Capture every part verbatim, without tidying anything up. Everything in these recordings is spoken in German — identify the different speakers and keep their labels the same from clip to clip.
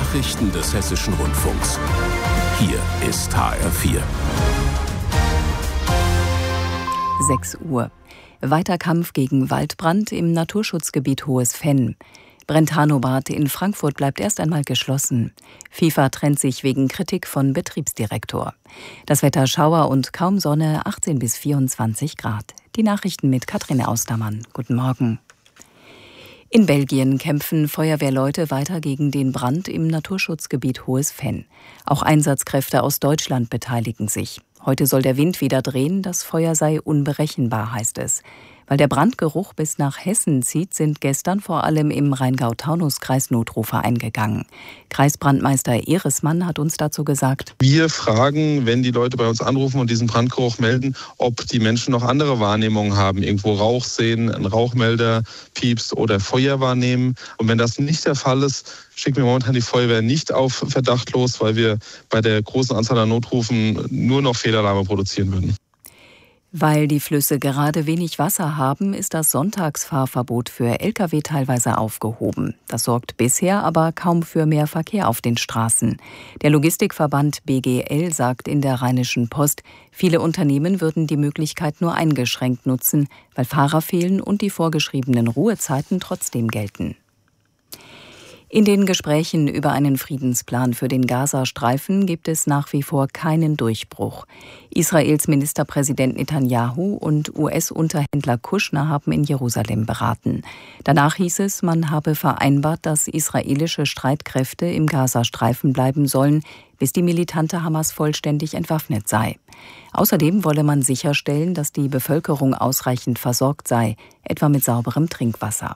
Speaker 1: Nachrichten des Hessischen Rundfunks. Hier ist H R vier.
Speaker 2: sechs Uhr. Weiter Kampf gegen Waldbrand im Naturschutzgebiet Hohes Venn. Brentano-Bad in Frankfurt bleibt erst einmal geschlossen. FIFA trennt sich wegen Kritik von Betriebsdirektor. Das Wetter Schauer und kaum Sonne, achtzehn bis vierundzwanzig Grad. Die Nachrichten mit Katrin Austermann. Guten Morgen. In Belgien kämpfen Feuerwehrleute weiter gegen den Brand im Naturschutzgebiet Hohes Venn. Auch Einsatzkräfte aus Deutschland beteiligen sich. Heute soll der Wind wieder drehen, das Feuer sei unberechenbar, heißt es. Weil der Brandgeruch bis nach Hessen zieht, sind gestern vor allem im Rheingau-Taunus-Kreis Notrufe eingegangen. Kreisbrandmeister Ehresmann hat uns dazu gesagt:
Speaker 3: Wir fragen, wenn die Leute bei uns anrufen und diesen Brandgeruch melden, ob die Menschen noch andere Wahrnehmungen haben, irgendwo Rauch sehen, einen Rauchmelder piepst oder Feuer wahrnehmen. Und wenn das nicht der Fall ist, schicken wir momentan die Feuerwehr nicht auf Verdacht los, weil wir bei der großen Anzahl an Notrufen nur noch Fehlalarme produzieren würden.
Speaker 2: Weil die Flüsse gerade wenig Wasser haben, ist das Sonntagsfahrverbot für L K W teilweise aufgehoben. Das sorgt bisher aber kaum für mehr Verkehr auf den Straßen. Der Logistikverband B G L sagt in der Rheinischen Post, viele Unternehmen würden die Möglichkeit nur eingeschränkt nutzen, weil Fahrer fehlen und die vorgeschriebenen Ruhezeiten trotzdem gelten. In den Gesprächen über einen Friedensplan für den Gazastreifen gibt es nach wie vor keinen Durchbruch. Israels Ministerpräsident Netanyahu und U S-Unterhändler Kushner haben in Jerusalem beraten. Danach hieß es, man habe vereinbart, dass israelische Streitkräfte im Gazastreifen bleiben sollen, bis die militante Hamas vollständig entwaffnet sei. Außerdem wolle man sicherstellen, dass die Bevölkerung ausreichend versorgt sei, etwa mit sauberem Trinkwasser.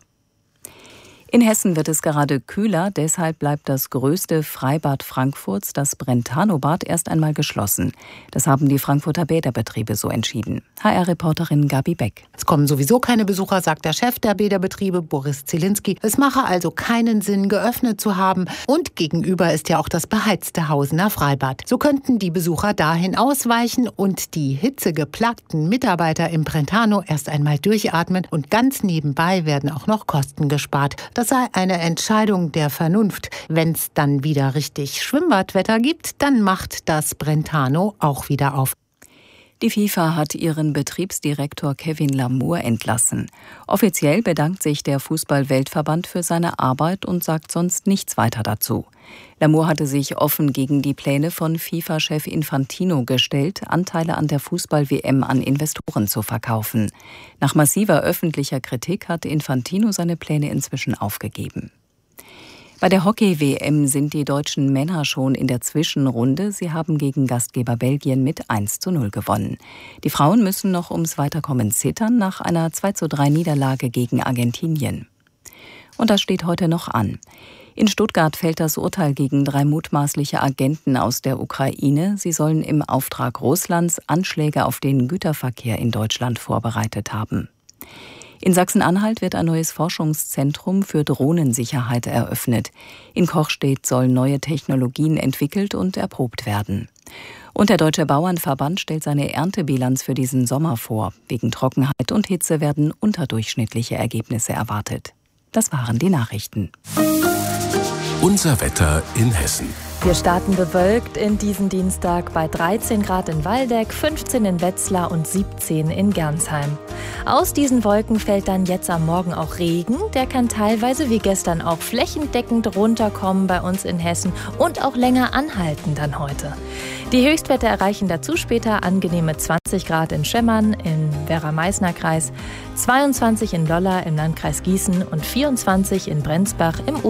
Speaker 2: In Hessen wird es gerade kühler, deshalb bleibt das größte Freibad Frankfurts, das Brentano-Bad, erst einmal geschlossen. Das haben die Frankfurter Bäderbetriebe so entschieden. H R-Reporterin Gabi Beck.
Speaker 4: Es kommen sowieso keine Besucher, sagt der Chef der Bäderbetriebe, Boris Zielinski. Es mache also keinen Sinn, geöffnet zu haben. Und gegenüber ist ja auch das beheizte Hausener Freibad. So könnten die Besucher dahin ausweichen und die hitzegeplagten Mitarbeiter im Brentano erst einmal durchatmen. Und ganz nebenbei werden auch noch Kosten gespart. Das sei eine Entscheidung der Vernunft. Wenn es dann wieder richtig Schwimmbadwetter gibt, dann macht das Brentano auch wieder auf.
Speaker 2: Die FIFA hat ihren Betriebsdirektor Kevin Lamour entlassen. Offiziell bedankt sich der Fußball-Weltverband für seine Arbeit und sagt sonst nichts weiter dazu. Lamour hatte sich offen gegen die Pläne von FIFA-Chef Infantino gestellt, Anteile an der Fußball-W M an Investoren zu verkaufen. Nach massiver öffentlicher Kritik hat Infantino seine Pläne inzwischen aufgegeben. Bei der Hockey-W M sind die deutschen Männer schon in der Zwischenrunde. Sie haben gegen Gastgeber Belgien mit eins zu null gewonnen. Die Frauen müssen noch ums Weiterkommen zittern nach einer zwei zu drei Niederlage gegen Argentinien. Und das steht heute noch an. In Stuttgart fällt das Urteil gegen drei mutmaßliche Agenten aus der Ukraine. Sie sollen im Auftrag Russlands Anschläge auf den Güterverkehr in Deutschland vorbereitet haben. In Sachsen-Anhalt wird ein neues Forschungszentrum für Drohnensicherheit eröffnet. In Kochstedt sollen neue Technologien entwickelt und erprobt werden. Und der Deutsche Bauernverband stellt seine Erntebilanz für diesen Sommer vor. Wegen Trockenheit und Hitze werden unterdurchschnittliche Ergebnisse erwartet. Das waren die Nachrichten.
Speaker 1: Unser Wetter in Hessen.
Speaker 5: Wir starten bewölkt in diesen Dienstag bei dreizehn Grad in Waldeck, fünfzehn in Wetzlar und siebzehn in Gernsheim. Aus diesen Wolken fällt dann jetzt am Morgen auch Regen. Der kann teilweise wie gestern auch flächendeckend runterkommen bei uns in Hessen und auch länger anhalten dann heute. Die Höchstwerte erreichen dazu später angenehme zwanzig Grad in Schemmern im Werra-Meißner-Kreis, zweiundzwanzig in Lollar im Landkreis Gießen und vierundzwanzig in Brenzbach im